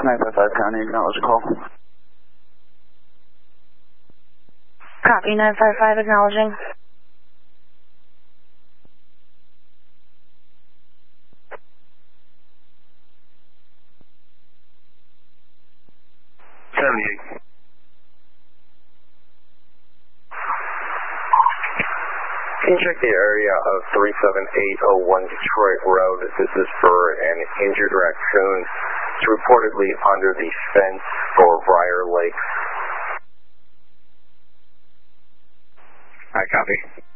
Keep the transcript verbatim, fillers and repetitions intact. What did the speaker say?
nine five five County, acknowledge the call. Copy, nine five five, acknowledging. seventy-eight. Can you check the area of three seven eight oh one Detroit Road? This is for an injured raccoon. It's reportedly under the fence for Briar Lakes. Alright, copy.